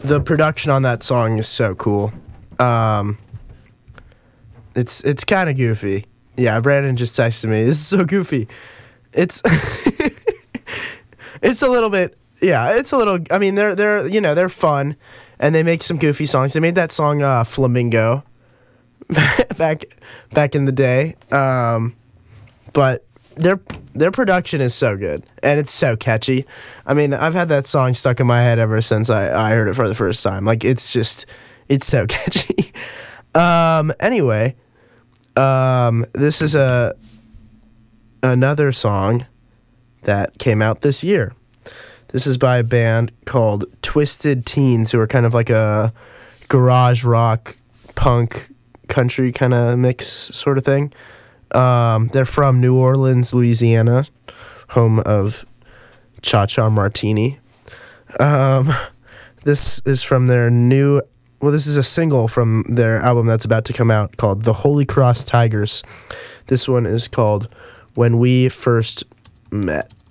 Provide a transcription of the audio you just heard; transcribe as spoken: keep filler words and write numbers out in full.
the production on that song is so cool. Um, it's it's kind of goofy. Yeah, Brandon just texted me. This is so goofy. It's it's a little bit. Yeah, it's a little. I mean, they're they're you know they're fun, and they make some goofy songs. They made that song uh, "Flamingo" back back in the day. Um, but their their production is so good, and it's so catchy. I mean, I've had that song stuck in my head ever since I, I heard it for the first time. Like, it's just, it's so catchy. um, anyway, um, this is a another song that came out this year. This is by a band called Twisted Teens, who are kind of like a garage rock, punk, country kind of mix sort of thing. Um, they're from New Orleans, Louisiana, home of Cha Cha Martini. Um, this is from their new, well, this is a single from their album that's about to come out called The Holy Cross Tigers. This one is called When We First Met.